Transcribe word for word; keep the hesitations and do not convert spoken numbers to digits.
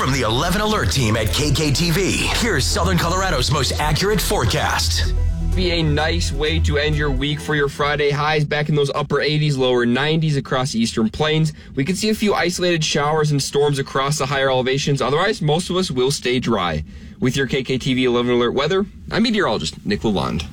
From the eleven Alert team at K K T V, here's Southern Colorado's most accurate forecast. Be a nice way to end your week for your Friday. Highs back in those upper eighties, lower nineties across the eastern plains. We can see a few isolated showers and storms across the higher elevations. Otherwise, most of us will stay dry. With your K K T V eleven Alert weather, I'm meteorologist Nick Lalonde.